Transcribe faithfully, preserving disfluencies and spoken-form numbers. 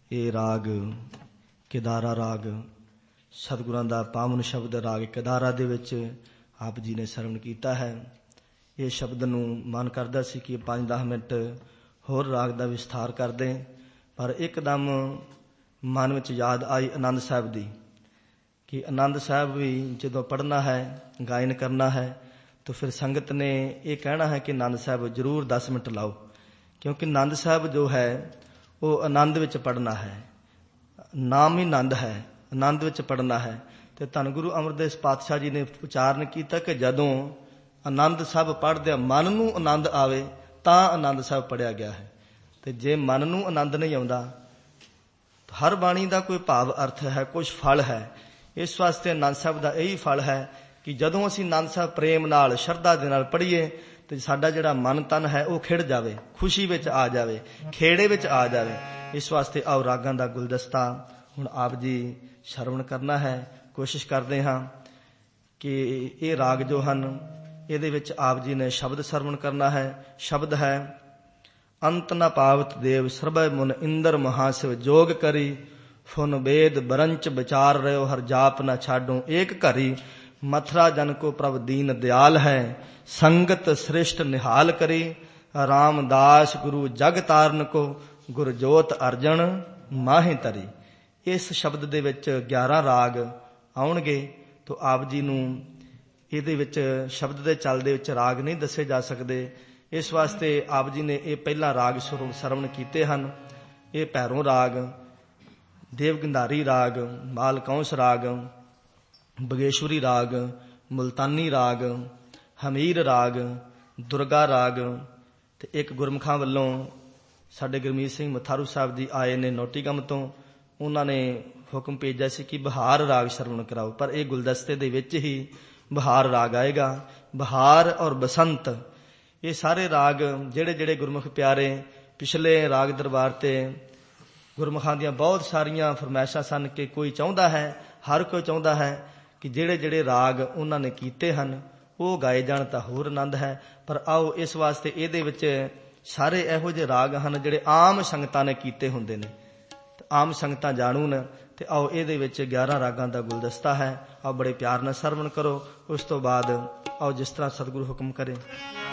ਇਹ ਰਾਗ केदारा राग सतगुरां दा पावन शब्द राग केदारा दे विच आप जी ने सरवण कीता है। ये शब्द नूं मन करदा सी कि पांच दस मिनट होर राग दा विस्तार कर दें, पर एकदम मन विच याद आई आनंद साहब दी कि आनंद साहब भी जदों पढ़ना है, गायन करना है, तो फिर संगत ने ये कहना है कि आनंद साहब जरूर दस मिनट लाओ, क्योंकि आनंद साहब जो है वो आनंद विच पढ़ना है, नाम ही आनंद है, आनंद विच पढ़ना है। तो धन गुरु अमरदास पातशाह जी ने उचारण किया कि जदों आनंद साहब पढ़दे मन नूं आनंद आवे तां आनंद साहब पढ़िया गया है, ते जे मन नूं आनंद नहीं आउंदा, हर बाणी का कोई भाव अर्थ है, कुछ फल है। इस वास्ते आनंद साहब का यही फल है कि जदों असीं आनंद साहब प्रेम नाल शरधा दे नाल पढ़ीए तो साडा जिहड़ा मन तन है वह खिड़ जावे, खुशी विच आ जावे, खेड़े विच आ जावे। इस वास्ते आओ रागां दा गुलदस्ता हुण आप जी श्रवण करना है। कोशिश करते हाँ कि ये राग जो हन इहदे विच आप जी ने शब्द श्रवण करना है। शब्द है अंत न पावत देव सर्बै मुन इंदर महाशिव जोग करी, फुन वेद बरंच विचार रहो हर जाप न छाडो एक घरी, मथुरा जन को प्रभ दीन दयाल है, संगत श्रेष्ठ निहाल करी, रामदास गुरु जग तारन को गुरजोत अर्जन माहे तरी। इस शब्द दे विच ग्यारह राग आउणगे, तो आप जी नूं इहदे विच शब्द दे चलदे विच राग नहीं दसे जा सकदे। इस वास्ते आप जी ने ये पहला राग सरवण कीते हन। ये भैरों राग, देवगंधारी राग, मालकौंस राग, बगेश्वरी राग, मुल्तानी राग, हमीर राग, दुर्गा राग, ते एक गुरमुखां वल्लों साडे गुरमीत सिंह मथारू साहब जी आए ने नोटीगम तो, उन्होंने हुक्म भेजा सी कि बहार राग श्रवण कराओ, पर यह गुलदस्ते दे विच ही बहार राग आएगा। बहार और बसंत ये सारे राग जेड़े जेड़े गुरमुख प्यारे पिछले राग दरबार ते गुरमुखां दियां बहुत सारियां फरमाइशां सन कि कोई चाहुंदा है, हर कोई चाहुंदा है कि जेड़े जेड़े राग उन्होंने कीते हन वो गाए जाण तां होर आनंद है। पर आओ इस वास्ते इहदे विच सारे इहो जिहे राग हन जिहड़े आम संगतां ने कीते हुंदे ने, आम संगतां जाणून। ते आओ इहदे विच ग्यारह रागां दा गुलदस्ता है। आओ बड़े प्यार नाल सरवण करो। उस तो बाद आओ जिस तरह सतगुरु हुक्म करे।